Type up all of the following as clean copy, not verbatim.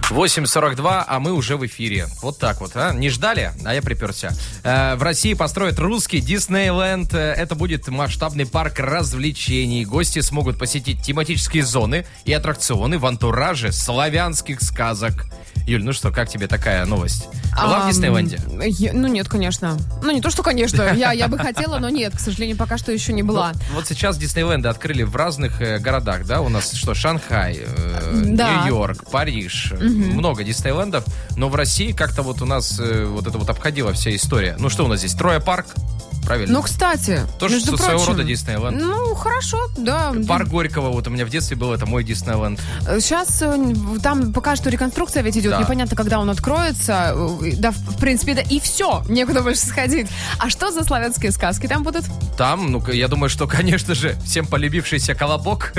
8:42, а мы уже в эфире. Вот так вот, а? Не ждали? А я приперся. В России построят русский Диснейленд. Это будет масштабный парк развлечений. Гости смогут посетить тематические зоны и аттракционы в антураже славянских сказок. Юль, ну что, как тебе такая новость? Была в Диснейленде? Нет, конечно. Ну, не то, что, конечно. Я бы хотела, но нет, к сожалению, пока что еще не была. Вот сейчас Диснейленды открыли в разных городах, да? У нас что, Шанхай, Нью-Йорк, Париж. Много Диснейлендов. Но в России как-то вот у нас вот это вот обходила вся история. Ну, что у нас здесь? Троя парк? Правильно. Ну, кстати, тоже между своего прочим, рода Диснейленд. Ну, хорошо, да. Парк Горького, вот у меня в детстве был, это мой Диснейленд. Сейчас там пока что реконструкция ведь идет, да. Непонятно, когда он откроется. Да, в принципе, да и все, некуда больше сходить. А что за славянские сказки там будут? Там, ну, я думаю, что, конечно же, всем полюбившийся «Колобок».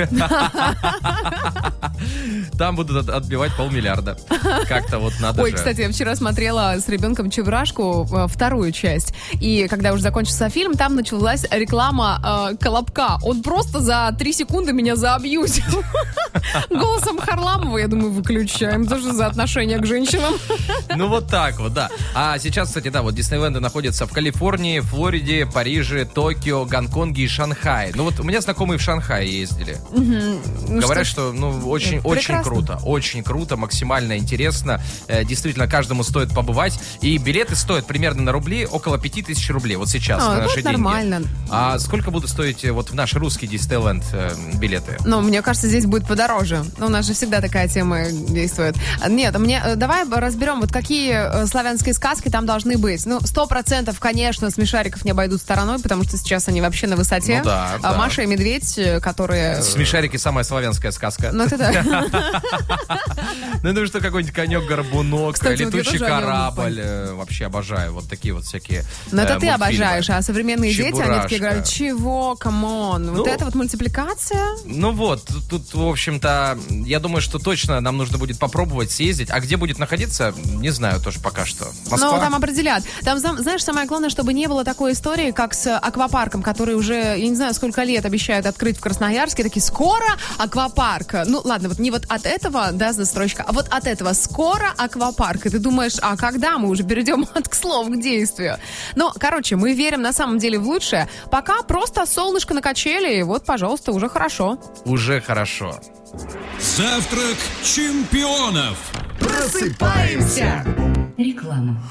Там будут отбивать 500 million. Как-то вот надо. Ой, кстати, я вчера смотрела с ребенком «Чебурашку», вторую часть. И когда уже закончился фильм, там началась реклама «Колобка». Он просто за 3 секунды меня заабьюзил. Голосом Харламова, я думаю, выключаем. Тоже за отношение к женщинам. Ну, вот так вот, да. А сейчас, кстати, да, вот Диснейленды находятся в Калифорнии, Флориде, Париже, Токио, Гонконге и Шанхае. Ну, вот у меня знакомые в Шанхае ездили. Говорят, что, очень круто. Очень круто, максимально интересно. Действительно, каждому стоит побывать. И билеты стоят примерно на рубли около 5000 рублей. Вот сейчас, на наши деньги. Нормально. А сколько будут стоить вот в наш русский Диснейленд билеты? Ну, мне кажется, здесь будет подороже. Ну, у нас же всегда такая тема действует. Нет, давай разберем, вот какие славянские сказки там должны быть. Ну, 100%, конечно, смешариков не обойдут стороной, потому что сейчас они вообще на высоте. Ну, да. Маша и Медведь, которые... Смешарики — самая славянская сказка. Ну, это да. Ну, я думаю, что какой-нибудь конек-горбунок, летучий корабль. Вообще обожаю вот такие вот всякие Но это ты мультфильмы. обожаешь, а современные дети, они такие говорят, Чебурашка. чего, камон? Вот это вот мультипликация? Ну вот, тут, в общем-то, я думаю, что точно нам нужно будет попробовать съездить. А где будет находиться, не знаю тоже пока что. Москва? Ну, там определят. Там, знаешь, самое главное, чтобы не было такой истории, как с аквапарком, который уже, я не знаю, сколько лет обещают открыть в Красноярске. Такие, скоро аквапарк. Ну, ладно, вот не вот от этого, да, застройщика, а вот от этого скоро аквапарк. И ты думаешь, а когда мы уже перейдем от слов к действию? Ну, короче, мы верим на самом деле в лучшее. Пока просто солнышко на качели, и вот, пожалуйста, уже хорошо. Уже хорошо. Завтрак чемпионов. Просыпаемся. Реклама.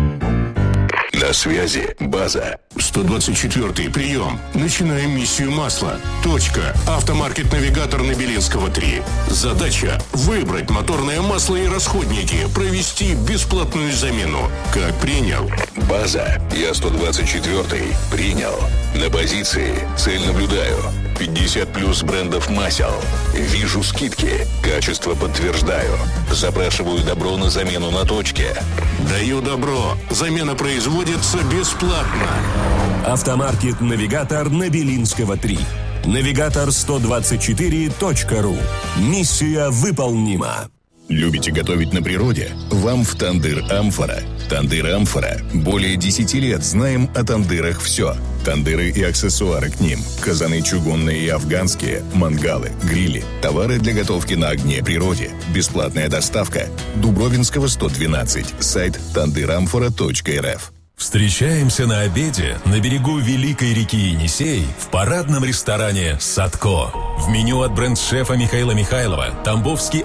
На связи база. 124-й прием. Начинаем миссию масла. Точка. Автомаркет «Навигатор» на Белинского 3. Задача – выбрать моторное масло и расходники, провести бесплатную замену. Как принял? База. Я 124-й. Принял. На позиции. Цель наблюдаю. 50+ брендов масел. Вижу скидки. Качество подтверждаю. Запрашиваю добро на замену на точке. Даю добро. Замена производится бесплатно. Автомаркет «Навигатор» на Белинского 3. Навигатор124.ру. Миссия выполнима. Любите готовить на природе? Вам в «Тандыр Амфора». «Тандыр Амфора». Более 10 лет знаем о тандырах все. Тандыры и аксессуары к ним. Казаны чугунные и афганские, мангалы, грили. Товары для готовки на огне природе. Бесплатная доставка. Дубровинского 112. Сайт tandyramfora.rf. Встречаемся на обеде на берегу великой реки Енисей в парадном ресторане «Садко». В меню от бренд-шефа Михаила Михайлова тамбовский